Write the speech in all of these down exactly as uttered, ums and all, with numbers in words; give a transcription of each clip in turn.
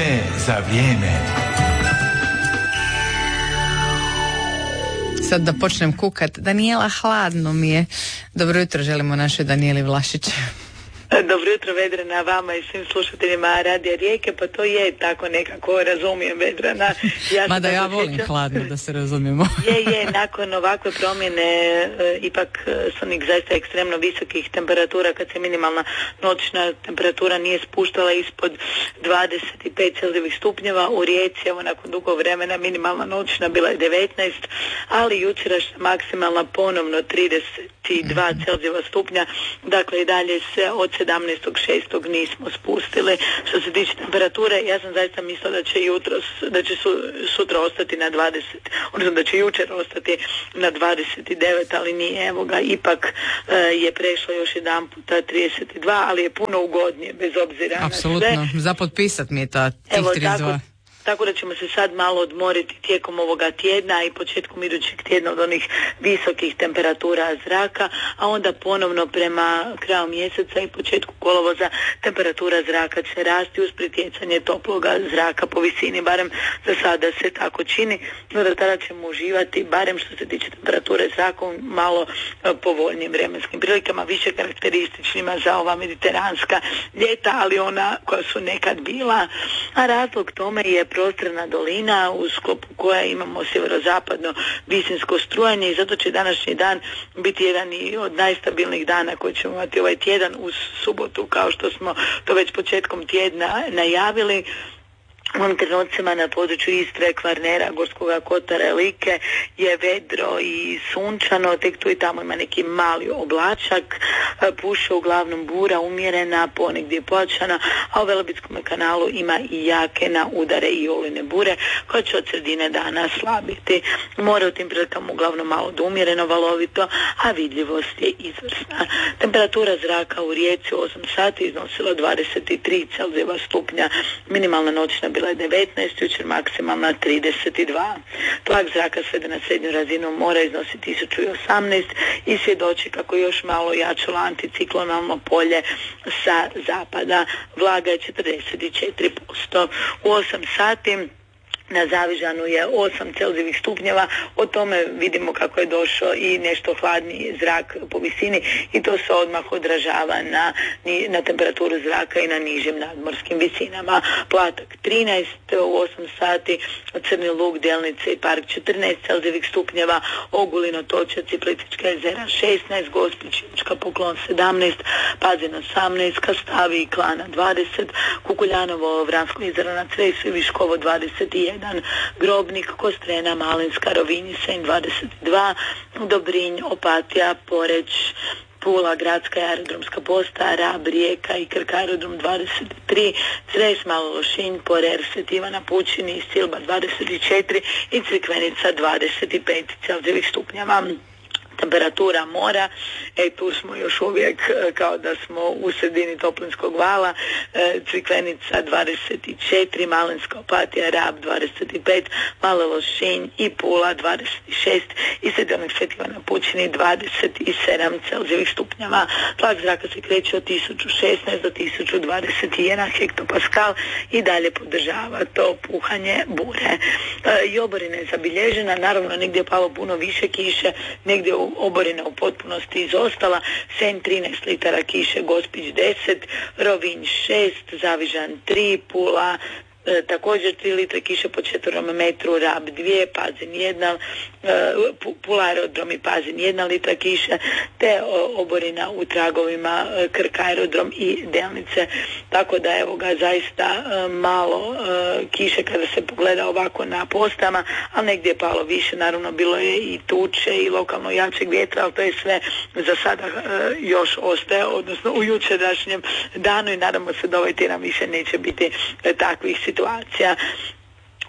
Vrijeme za vrijeme. Sad da počnem kukat. Danijela, hladno mi je. Dobro jutro želimo našoj Danijeli Vlašić. Dobro jutro, Vedrana, vama i svim slušateljima Radija Rijeke, pa to je tako nekako, razumijem, Vedrana. Ja Mada ja volim sjećam, hladno, da se razumijemo. Je, je, nakon ovakve promjene, e, ipak su onih zaista ekstremno visokih temperatura, kad se minimalna noćna temperatura nije spuštala ispod dvadeset pet Celzijevih stupnjeva, u Rijeci, evo nakon dugo vremena, minimalna noćna bila je devetnaest, ali jučerašnja maksimalna ponovno trideset dva Celzijeva stupnja, dakle i dalje se od sedamnaestog šestog nismo spustili. Što se tiče temperature, ja sam zaista mislila da će jutro, da će su, sutra ostati na dvadeset, odnosno da će jučer ostati na dvadeset devet, ali nije, evo ga, ipak e, je prešlo još jedan puta trideset dva, ali je puno ugodnije, bez obzira Apsolutno. na sve. Za potpisat mi je ta tih Evo, trideset dva. Tako, tako da ćemo se sad malo odmoriti tijekom ovoga tjedna i početkom idućeg tjedna od onih visokih temperatura zraka, a onda ponovno prema kraju mjeseca i početku kolovoza temperatura zraka će rasti uz pritjecanje toploga zraka po visini, barem za sada se tako čini, no da tada ćemo uživati, barem što se tiče temperature zraka, malo povoljnijim vremenskim prilikama, više karakterističnima za ova mediteranska ljeta, ali ona koja su nekad bila, a razlog tome je prostrana dolina u sklopu koja imamo sjeverozapadno visinsko strujanje i zato će današnji dan biti jedan od najstabilnijih dana koji ćemo imati ovaj tjedan uz subotu, kao što smo to već početkom tjedna najavili. U ovim trenucima na području Istre, Kvarnera, Gorskoga kotara, Like je vedro i sunčano, tek tu i tamo ima neki mali oblačak, puše uglavnom bura umjerena, ponegdje pojačana, a u Velebitskom kanalu ima i jake na udare i olujne bure koje će od sredine dana slabiti. More u tim prilikama uglavnom malo do umjereno valovito, a vidljivost je izvrsna. Temperatura zraka u Rijeci u osam sati iznosila dvadeset tri Celzijeva stupnja, minimalna noćna bila je devetnaest, jučer maksimalna trideset dva. Tlak zraka svede na srednju razinu mora iznosi tisuću osamnaest i svjedoči kako još malo jačalo anticiklonalno polje sa zapada. Vlaga je četrdeset četiri posto. U osam sati na Zavižanu je osam Celzijevih stupnjeva, o tome vidimo kako je došao i nešto hladniji zrak po visini i to se odmah odražava na, na temperaturu zraka i na nižim nadmorskim visinama. Platak trinaest, u osam sati Crni Lug, Delnice i Park četrnaest Celzijevih stupnjeva, Ogulin, Točac i Plitvička jezera šesnaest, Gospić, Učka, Poklon sedamnaest, Pazin osamnaest, Kastavi i Klana dvadeset, Kukuljanovo, Vransko jezero na Cresu i Viškovo dvadeset jedan, Grobnik, Kostrena, Malinska, Rovinj, Senj dvadeset dva, Dobrinj, Opatija, Poreč, Pula, Gradska i aerodromska postaja, Rab, Rijeka i Krk aerodrom dvadeset tri, Cres, Malo Lošinj, Porer, Svet Ivana, Pučini, Silba dvadeset četiri i Crikvenica dvadeset pet Celzijevih stupnjeva. Temperatura mora, e tu smo još uvijek kao da smo u sredini toplinskog vala, e, Crikvenica dvadeset četiri, Malinska Opatija, Rab dvadeset pet, Malo Lošinj i Pula dvadeset šest i Sredionik Svet Ivana Pučini dvadeset sedam Celzijevih stupnjeva. Tlak zraka se kreće od tisuću šesnaest do tisuću dvadeset jedan hektopaskal i dalje podržava to puhanje bure. E, I oborina je zabilježena, naravno negdje je palo puno više kiše, negdje u oborina u potpunosti izostala, Senj trinaest litara kiše, Gospić deset, Rovinj šest, Zavižan tri, Pula E, također tri litre kiše po četvrtom metru, Rab dvije, Pazin jedna, e, Pula aerodrom i Pazin jedna litra kiše, te o, oborina u tragovima e, Krk aerodrom i Delnice, tako da evo ga zaista e, malo e, kiše kada se pogleda ovako na postama, ali negdje je palo više, naravno bilo je i tuče i lokalno jačeg vjetra, ali to je sve za sada e, još ostaje, odnosno u jučerašnjem danu i nadamo se da ovaj tjedan više neće biti e, takvih situacija.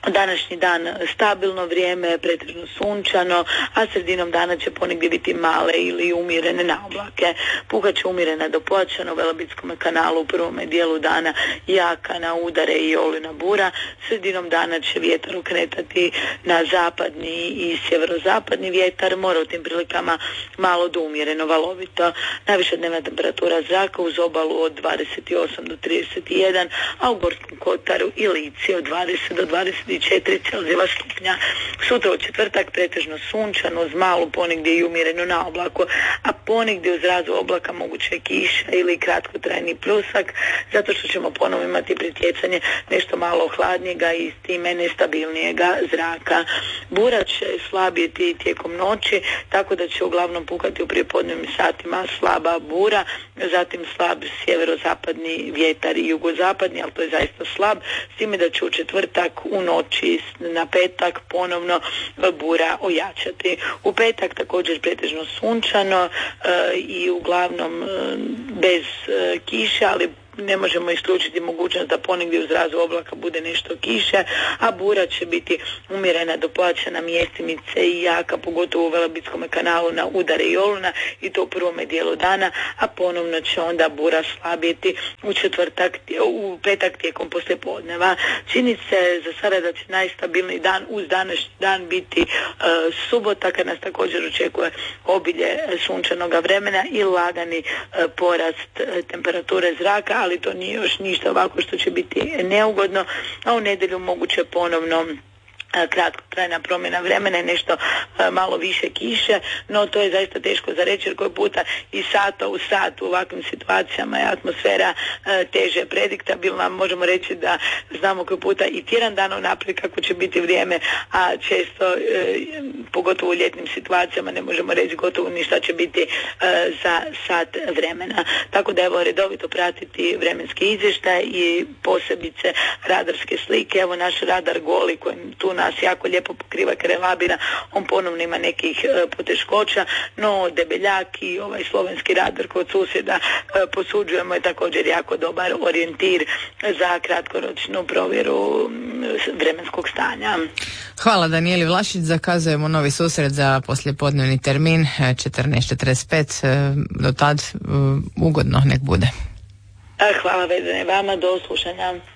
Današnji dan stabilno vrijeme, pretežno sunčano, a sredinom dana će ponegdje biti male ili umjerene naoblake. Puhat će umjerena do pojačana u Velebitskom kanalu u prvome dijelu dana, jaka na udare i olujna bura. Sredinom dana će vjetar okretati na zapadni i sjeverozapadni vjetar, mora u tim prilikama malo do umjereno valovito. Najviša dnevna temperatura zraka uz obalu od dvadeset osam do trideset jedan, a u Gorskom kotaru i Lici od dvadeset do dvadeset četiri Celzijeva stupnja. Sutra u četvrtak pretežno sunčano uz malu ponegdje i umjerenu na oblaku, a ponegdje uz razu oblaka moguće kiša ili kratkotrajni pljusak, zato što ćemo ponovno imati pritjecanje nešto malo hladnijega i s time nestabilnijega zraka. Bura će slabjeti tijekom noći, tako da će uglavnom pukati u prijepodnevnim satima slaba bura, zatim slab sjeverozapadni vjetar i jugozapadni, ali to je zaista slab, s time da će u četvrtak u noći na petak ponovno bura ojačati. U petak također pretežno sunčano e, i uglavnom e, bez e, kiše, ali ne možemo isključiti mogućnost da ponegdje uz razu oblaka bude nešto kiše, a bura će biti umjerena do pojačana mjestimice i jaka, pogotovo u Velebitskom kanalu na udare i oluna, i to u prvome dijelu dana, a ponovno će onda bura slabjeti u četvrtak, u petak tijekom poslijepodneva. Čini se za sada da će najstabilniji dan uz današnji dan biti e, subota, kad nas također očekuje obilje sunčanog vremena i lagani e, porast e, temperature zraka, ali to nije još ništa ovako što će biti neugodno, a u nedjelju moguće ponovno kratkotrajna promjena vremena i nešto a, malo više kiše, no to je zaista teško za reći, jer koji puta i sata u sat u ovakvim situacijama je atmosfera a, teže prediktabilna. Možemo reći da znamo koji puta i tjedan dana unaprijed kako će biti vrijeme, a često a, pogotovo u ljetnim situacijama ne možemo reći gotovo ni šta će biti a, za sat vremena. Tako da evo redovito pratiti vremenski izvještaj i posebice radarske slike. Evo naš radar Goli koji tu nas jako lijepo pokriva Karelabina, on ponovno ima nekih e, poteškoća, no Debeljak i ovaj slovenski radar kod susjeda e, posuđujemo je također jako dobar orijentir za kratkoročnu provjeru m, vremenskog stanja. Hvala Danijeli Vlašić, zakazujemo novi susret za poslijepodnevni termin četrnaest četrdeset pet, do tad ugodno nek bude. Hvala Vedrene vama, do slušanja.